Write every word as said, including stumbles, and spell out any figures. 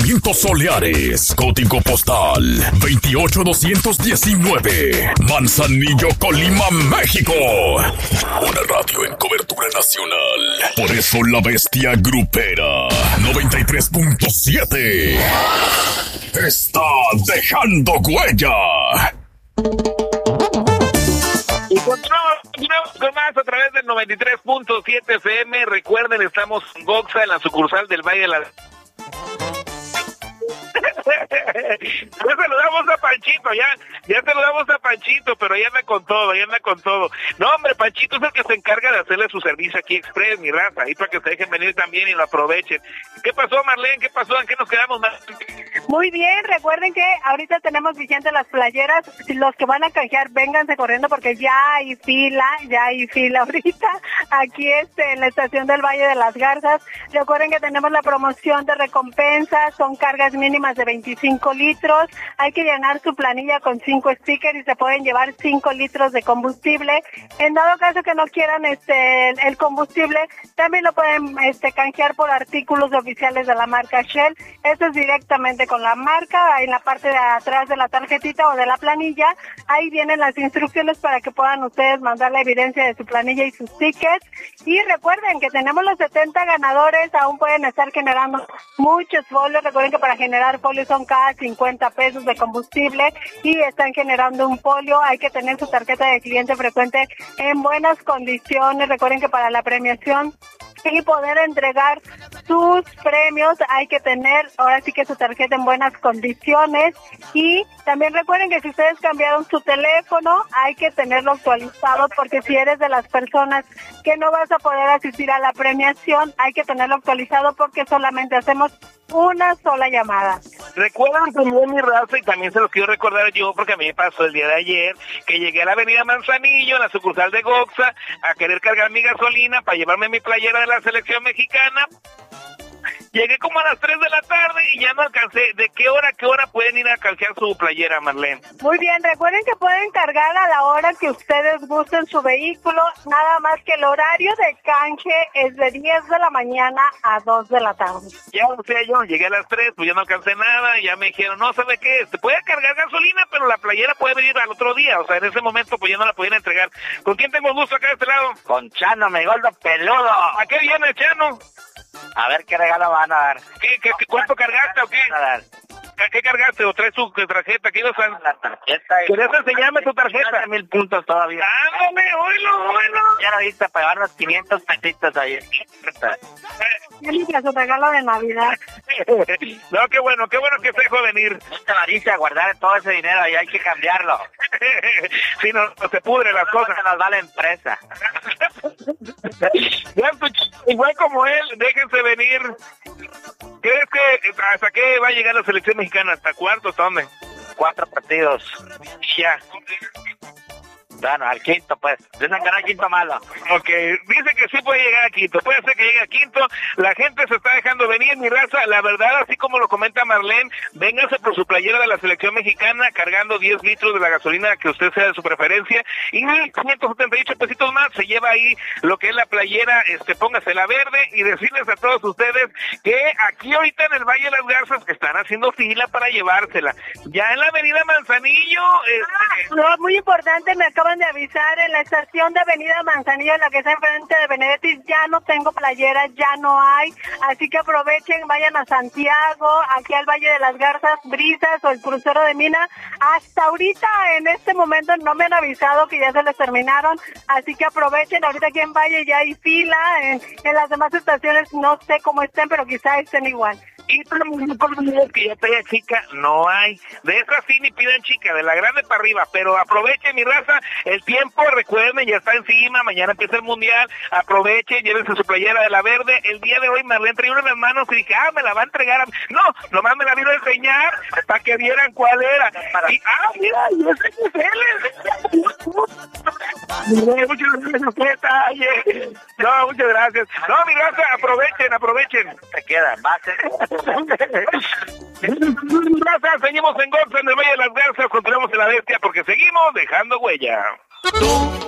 Vientos soleares. Código postal veintiocho doscientos diecinueve. Manzanillo, Colima, México. Una radio en cobertura nacional. Por eso la bestia grupera noventa y tres punto siete está dejando huella. Y continuamos con más a través del noventa y tres punto siete F M. Recuerden, estamos en Goxa, en la sucursal del Valle de la... Ya saludamos a Panchito, ya, ya saludamos a Panchito, pero ya anda con todo, ya anda con todo. No, hombre, Panchito es el que se encarga de hacerle su servicio aquí Express, mi raza, ahí para que se dejen venir también y lo aprovechen. ¿Qué pasó, Marlene? ¿Qué pasó? ¿En qué nos quedamos, Marlene? Muy bien, recuerden que ahorita tenemos vigentes las playeras. Los que van a canjear, vénganse corriendo porque ya hay fila, ya hay fila ahorita aquí este, en la estación del Valle de las Garzas. Recuerden que tenemos la promoción de recompensas, son cargas mínimas de veinticinco litros. Hay que llenar su planilla con cinco stickers y se pueden llevar cinco litros de combustible. En dado caso que no quieran este el combustible, también lo pueden este canjear por artículos oficiales de la marca Shell. Eso es directamente con la marca, en la parte de atrás de la tarjetita o de la planilla, ahí vienen las instrucciones para que puedan ustedes mandar la evidencia de su planilla y sus tickets. Y recuerden que tenemos los setenta ganadores, aún pueden estar generando muchos folios. Recuerden que para generar folios son cada cincuenta pesos de combustible y están generando un folio. Hay que tener su tarjeta de cliente frecuente en buenas condiciones. Recuerden que para la premiación y poder entregar sus premios hay que tener ahora sí que su tarjeta en buenas condiciones. Y también recuerden que si ustedes cambiaron su teléfono hay que tenerlo actualizado, porque si eres de las personas que no vas a poder asistir a la premiación, hay que tenerlo actualizado porque solamente hacemos una sola llamada. Recuerdan también, mi raza, y también se los quiero recordar yo porque a mí me pasó el día de ayer que llegué a la avenida Manzanillo, en la sucursal de Goxa, a querer cargar mi gasolina para llevarme mi playera de la selección mexicana. Llegué como a las tres de la tarde y ya no alcancé. ¿De qué hora a qué hora pueden ir a canjear su playera, Marlene? Muy bien, recuerden que pueden cargar a la hora que ustedes gusten su vehículo, nada más que el horario de canje es de diez de la mañana a dos de la tarde. Ya, o sea, yo llegué a las tres, pues ya no alcancé nada, y ya me dijeron, no, ¿sabe qué? Se puede cargar gasolina, pero la playera puede venir al otro día, o sea, en ese momento pues ya no la podían entregar. ¿Con quién tengo gusto acá de este lado? Con Chano, mi gordo peludo. ¿A qué viene, Chano? A ver qué regalo van a dar. ¿Qué, qué, qué cuánto cargaste o qué? Van a dar. ¿Qué cargaste? ¿O traes tu tarjeta? ¿Qué ibas a...? La tarjeta. ¿Querías enseñarme tu tarjeta? Mil puntos todavía. ¡Ándame, oílo, oílo! Ya lo viste, pagar los quinientos pesitos ahí. Yo limpia su regalo de Navidad. No, qué bueno, qué bueno que se dejó venir. Esta avaricia, guardar todo ese dinero y hay que cambiarlo. Si no, no se pudre las no cosas. se nos va la empresa. Igual como él, déjense venir. ¿Crees que hasta qué va a llegar la selección mexicana? ¿Hasta cuartos? ¿Hasta dónde? Cuatro partidos. Ya. Bueno, al quinto, pues. Dicen que no hay quinto malo. Ok, dice que sí puede llegar a quinto. Puede ser que llegue a quinto. La gente se está dejando venir, mi raza. La verdad, así como lo comenta Marlene, véngase por su playera de la selección mexicana, cargando diez litros de la gasolina que usted sea de su preferencia. Y quinientos setenta y ocho pesitos más. Se lleva ahí lo que es la playera. Este, póngase la verde. Y decirles a todos ustedes que aquí ahorita en el Valle de las Garzas están haciendo fila para llevársela. Ya en la avenida Manzanillo. Este... Ah, no, muy importante, me acaba de avisar en la estación de Avenida Manzanillo, la que está enfrente de Benedetti, ya no tengo playera, ya no hay, así que aprovechen, vayan a Santiago, aquí al Valle de las Garzas, Brisas o el crucero de Mina. Hasta ahorita, en este momento, no me han avisado que ya se les terminaron, así que aprovechen. Ahorita aquí en Valle ya hay fila, en, en las demás estaciones no sé cómo estén, pero quizá estén igual. Y que ya talla chica no hay. De esas sí ni pidan chica, de la grande para arriba. Pero aprovechen, mi raza, el tiempo, recuerden, ya está encima. Mañana empieza el mundial. Aprovechen, llévense su playera de la verde. El día de hoy Marlene traía una en las manos y dije, ah, me la va a entregar. A... No, nomás me la vino a enseñar para que vieran cuál era. Y, ah, mira, y ese es él. Muchas gracias, qué detalle. No, muchas gracias. No, mi raza, aprovechen, aprovechen. Te queda, base. Gracias, seguimos en Goxa, en el Valle de las Garzas, continuamos en la bestia porque seguimos dejando huella. Tú